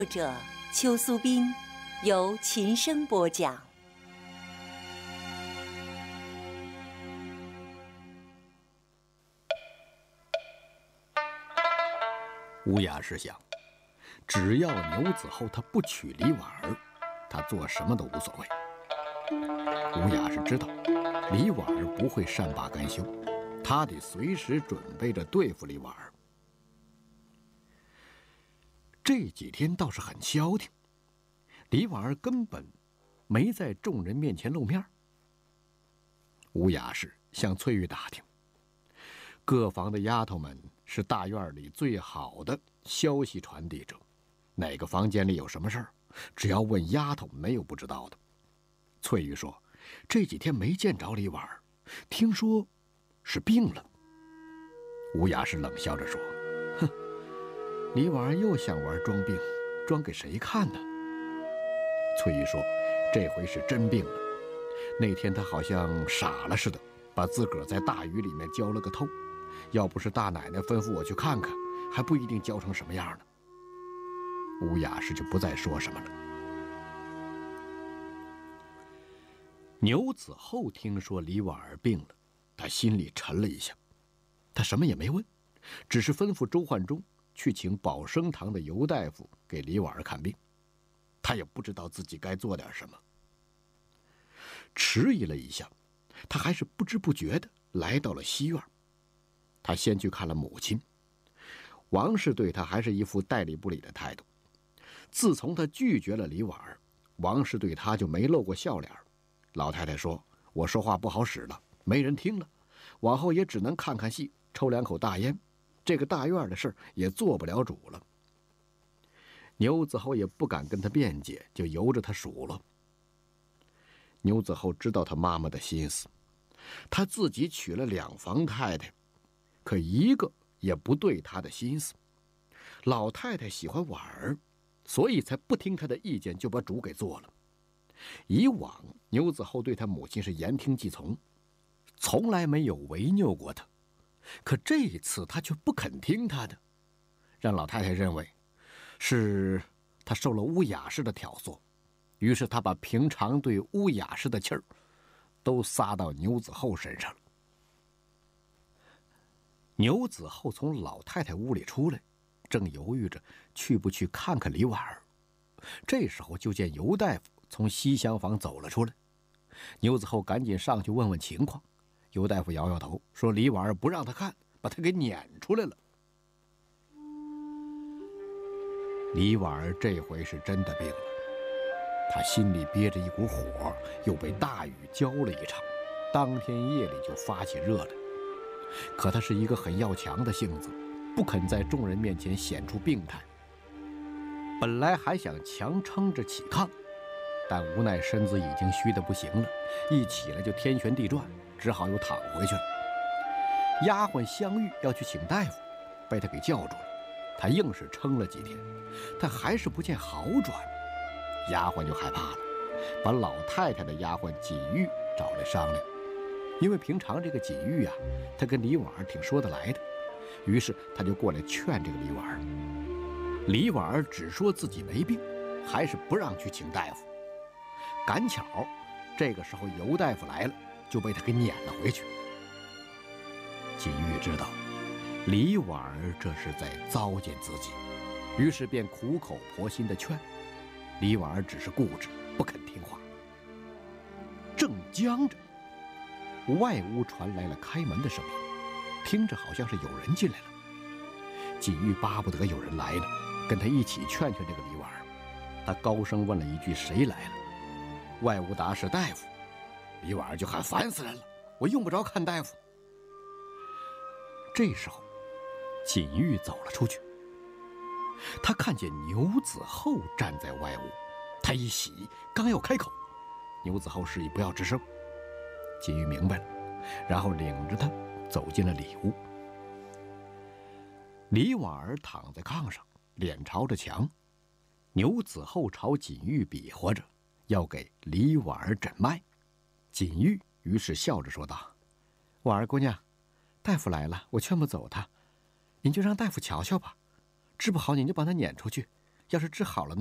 作者邱苏斌，由琴声播讲。 乌雅是想，只要牛子厚他不娶李婉儿，他做什么都无所谓。乌雅是知道李婉儿不会善罢甘休，他得随时准备着对付李婉儿。这几天倒是很消停，李婉儿根本没在众人面前露面。乌雅是向翠玉打听，各房的丫头们是大院里最好的消息传递者，哪个房间里有什么事儿，只要问丫头，没有不知道的。翠玉说，这几天没见着李婉儿，听说是病了。乌雅是冷笑着说，哼，李婉儿又想玩装病，装给谁看呢？翠玉说，这回是真病了，那天她好像傻了似的，把自个儿在大雨里面浇了个透，要不是大奶奶吩咐我去看看，还不一定浇成什么样呢。乌雅是就不再说什么了。牛子厚听说李婉儿病了，他心里沉了一下，他什么也没问，只是吩咐周焕忠去请保生堂的尤大夫给李婉儿看病。他也不知道自己该做点什么，迟疑了一下，他还是不知不觉地来到了西院。他先去看了母亲，王氏对他还是一副代理不理的态度。自从他拒绝了李婉儿，王氏对他就没露过笑脸。老太太说，我说话不好使了，没人听了，往后也只能看看戏，抽2口大烟，这个大院的事也做不了主了。牛子厚也不敢跟他辩解，就由着他数落。牛子厚知道他妈妈的心思，他自己娶了2房太太，可一个也不对他的心思。老太太喜欢婉儿，所以才不听他的意见就把主给做了。以往牛子厚对他母亲是言听计从，从来没有违拗过他，可这一次他却不肯听他的，让老太太认为是他受了乌雅氏的挑唆，于是他把平常对乌雅氏的气儿都撒到牛子厚身上了。牛子厚从老太太屋里出来，正犹豫着去不去看看李婉儿，这时候就见尤大夫从西厢房走了出来。牛子厚赶紧上去问问情况，尤大夫摇摇头说，李婉儿不让他看，把他给撵出来了。李婉儿这回是真的病了，他心里憋着一股火，又被大雨浇了一场，当天夜里就发起热来。可他是一个很要强的性子，不肯在众人面前显出病态。本来还想强撑着起炕，但无奈身子已经虚得不行了，一起来就天旋地转，只好又躺回去了。丫鬟香玉要去请大夫，被他给叫住了。他硬是撑了几天，但还是不见好转。丫鬟就害怕了，把老太太的丫鬟锦玉找来商量。因为平常这个锦玉啊，她跟李婉儿挺说得来的，于是他就过来劝这个李婉儿。李婉儿只说自己没病，还是不让去请大夫。赶巧这个时候尤大夫来了，就被他给撵了回去。锦玉知道李婉儿这是在糟践自己，于是便苦口婆心地劝。李婉儿只是固执不肯听话。正僵着，外屋传来了开门的声音，听着好像是有人进来了。锦玉巴不得有人来呢，跟他一起劝劝这个李婉儿。他高声问了一句，谁来了？外屋答是大夫。李婉儿就喊，烦死人了，我用不着看大夫。这时候锦玉走了出去，他看见牛子厚站在外屋，他一喜，刚要开口，牛子厚示意不要吱声。锦玉明白了，然后领着他走进了里屋。李婉儿躺在炕上，脸朝着墙，牛子厚朝锦玉比划着要给李婉儿诊脉。锦玉于是笑着说道，婉儿姑娘，大夫来了，我劝不走他，您就让大夫瞧瞧吧，治不好您就把他撵出去， 要是治好了